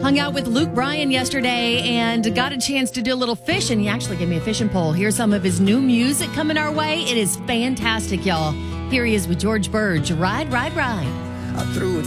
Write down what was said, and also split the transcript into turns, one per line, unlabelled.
Hung out with Luke Bryan yesterday and got a chance to do a little fishing. He actually gave me a fishing pole. Here's some of his new music coming our way. It is fantastic, y'all. Here he is with George Burge. Ride, ride, ride.
I threw it